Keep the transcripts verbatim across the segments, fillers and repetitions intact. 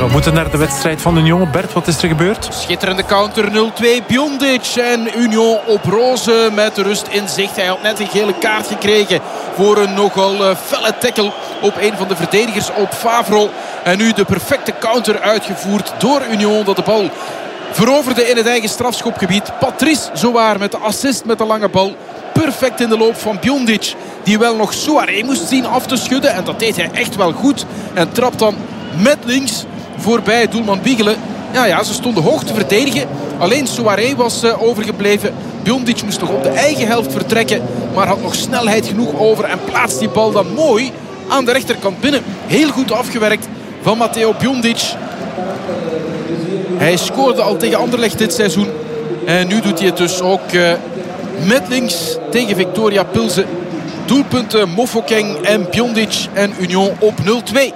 We moeten naar de wedstrijd van Union. Bert, wat is er gebeurd? Schitterende counter nul twee. Biondic en Union op roze met de rust in zicht. Hij had net een gele kaart gekregen voor een nogal felle tackle op een van de verdedigers op Favro. En nu de perfecte counter uitgevoerd door Union, dat de bal veroverde in het eigen strafschopgebied. Patrice zowaar met de assist met de lange bal. Perfect in de loop van Biondic, die wel nog Souaré moest zien af te schudden. En dat deed hij echt wel goed. En trapt dan met links voorbij doelman Wiegelen. Ja, ja, ze stonden hoog te verdedigen. Alleen Souaré was uh, overgebleven. Biondic moest nog op de eigen helft vertrekken, maar had nog snelheid genoeg over en plaatst die bal dan mooi aan de rechterkant binnen. Heel goed afgewerkt van Matteo Biondic. Hij scoorde al tegen Anderlecht dit seizoen. En nu doet hij het dus ook uh, met links tegen Victoria Pilsen. Doelpunten Mofokeng en Biondic en Union op nul twee.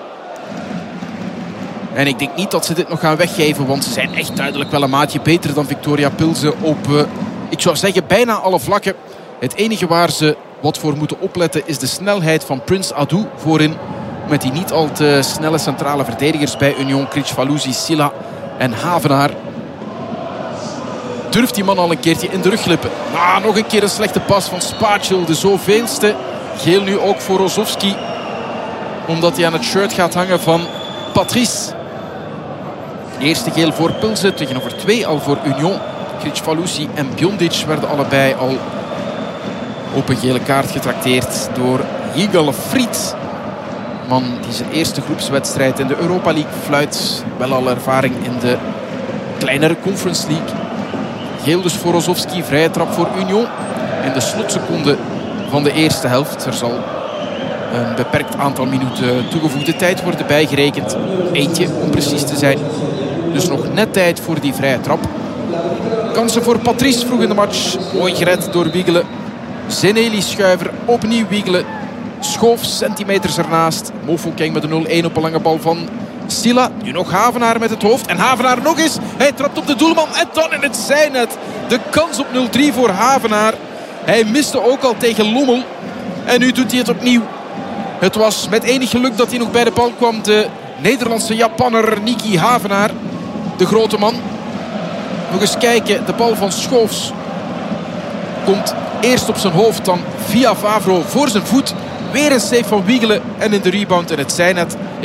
En ik denk niet dat ze dit nog gaan weggeven, want ze zijn echt duidelijk wel een maatje beter dan Victoria Pilsen op, uh, ik zou zeggen, bijna alle vlakken. Het enige waar ze wat voor moeten opletten is de snelheid van Prince Adu voorin. Met die niet al te snelle centrale verdedigers bij Union, Kricfalusi, Silla en Havenaar. Durft die man al een keertje in de rug glippen. Ah, nog een keer een slechte pas van Spatschel, de zoveelste. Geel nu ook voor Rozovski, omdat hij aan het shirt gaat hangen van Patrice. Eerste geel voor Pilsen, tegenover twee al voor Union. Kricfalusi en Biondic werden allebei al op een gele kaart getrakteerd door Yigal Fried. Man die zijn eerste groepswedstrijd in de Europa League fluit. Wel al ervaring in de kleinere Conference League. Geel dus voor Rozovski, vrije trap voor Union. In de slotseconde van de eerste helft. Er zal een beperkt aantal minuten toegevoegde tijd worden bijgerekend. Eentje om precies te zijn. Dus nog net tijd voor die vrije trap. Kansen voor Patrice vroeg in de match. Mooi gered door Wiegelen. Zeneli Schuiver, opnieuw Wiegelen. Schoof centimeters ernaast. Mofokeng met de nul een op een lange bal van Silla. Nu nog Havenaar met het hoofd. En Havenaar nog eens. Hij trapt op de doelman. En dan in het zijnet. De kans op nul drie voor Havenaar. Hij miste ook al tegen Lommel. En nu doet hij het opnieuw. Het was met enig geluk dat hij nog bij de bal kwam. De Nederlandse Japanner Niki Havenaar. De grote man. Nog eens kijken. De bal van Schoofs komt eerst op zijn hoofd. Dan via Favro voor zijn voet. Weer een save van Wiegelen. En in de rebound in het zijnet.